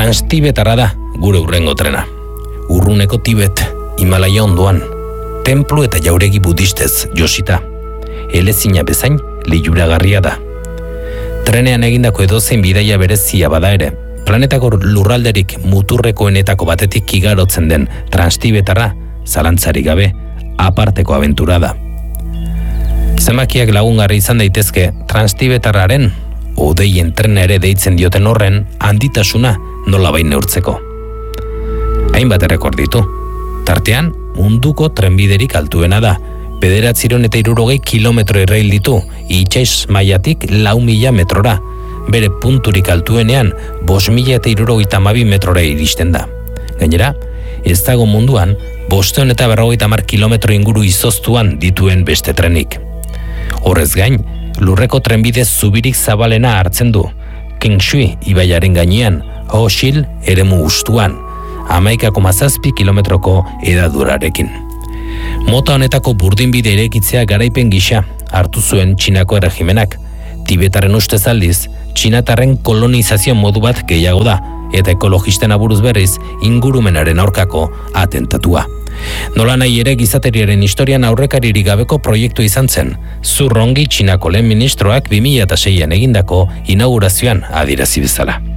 Transtibetarra da gure hurrengo trena. Urruneko Tibet, Himalaia ondoan, tenplu eta jauregi budistez josita. Elezina bezain liluragarria da. Trenean egindako edozein bidaia berezia bada ere, planetako lurralderik muturrekoenetako batetik igarotzen den Transtibetarra, zalantzarik gabe, aparteko abentura da. Zenbakiak lagungarri izan daitezke Transtibetarraren, odeien trena ere deitzen dioten horren, handitasuna nolabait neurtzeko. Hainbat errekord ditu. Tartean, munduko trenbiderik altuena da. 960 kilometro irrail ditu, itsas mailatik 4.000 metrora. Bere punturik altuenean, 5.062 metrora iristen da. Gainera, ez dago munduan, 550 kilometro inguru izoztuan dituen beste trenik. Horrez gain, lurreko trenbide zubirik zabalena hartzen du. Qingshui ibaiaren gainean, Hoshil eremu ustuan, 11,7 kilometroko edadurarekin. Mota honetako burdinbide eraikitzea garaipen gisa hartu zuen Txinako erregimenak. Tibetaren ustez aldiz, txinatarren kolonizazio modu bat gehiago da, eta ekologisten aburuz berriz ingurumenaren aurkako atentatua. Nolanahi ere gizateriaren historian aurrekaririk gabeko proiektu izan zen, Zurrongi Txinako lehen ministroak 2006an egindako inaugurazioan adierazi bezala.